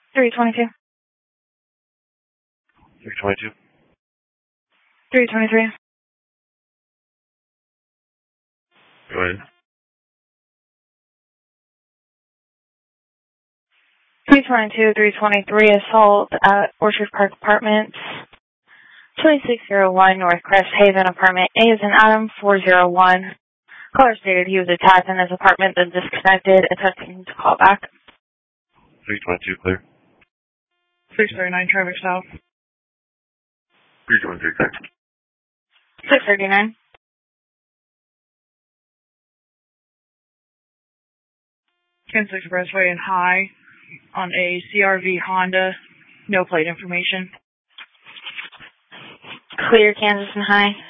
322. 322. 323. Go ahead. 322, 323, assault at Orchard Park Apartments, 2601 North Crest Haven, apartment A is in Adam 401. Caller stated he was attacked in his apartment, then disconnected, attempting to call back. 322, clear. 639 traffic south. 323, clear. 639. Kansas Expressway and High on a CRV Honda, no plate information. Clear, Kansas and High.